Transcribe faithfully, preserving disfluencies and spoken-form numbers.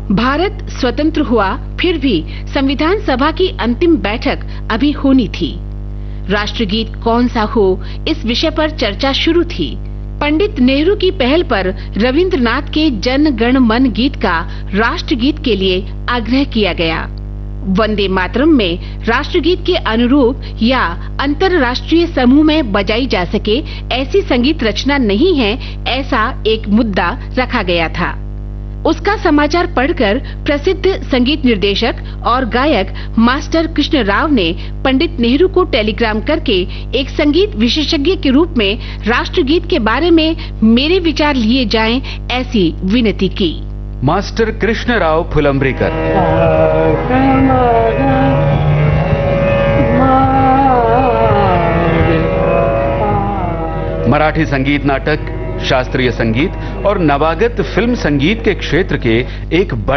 भारत स्वतंत्र हुआ, फिर भी संविधान सभा की अंतिम बैठक अभी होनी थी। राष्ट्रगीत कौन सा हो, इस विषय पर चर्चा शुरू थी। पंडित नेहरू की पहल पर रविंद्रनाथ के जन गण मन गीत का राष्ट्रगीत के लिए आग्रह किया गया। वंदे मातरम में राष्ट्रगीत के अनुरूप या अंतरराष्ट्रीय समूह में बजाई जा सके ऐसी संगीत रचना नहीं है, ऐसा एक मुद्दा रखा गया था। उसका समाचार पढ़कर प्रसिद्ध संगीत निर्देशक और गायक मास्टर कृष्ण राव ने पंडित नेहरू को टेलीग्राम करके एक संगीत विशेषज्ञ के रूप में राष्ट्रगीत के बारे में मेरे विचार लिए जाएं, ऐसी विनती की। मास्टर कृष्ण राव फुलंब्रीकर। मराठी संगीत, नाटक, शास्त्रीय संगीत और नवागत फिल्म संगीत के क्षेत्र के एक बड़े